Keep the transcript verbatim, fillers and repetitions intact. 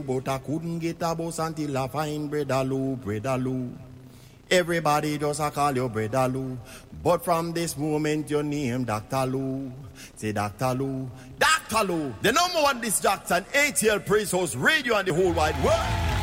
But I couldn't get a bus until I find Brother Lou, Brother Lou. Everybody just a call you Brother Lou. But from this moment your name Doctor Lou. Say Doctor Lou, Doctor Lou, the number one disc jockey and A T L Praise House Radio on the whole wide world.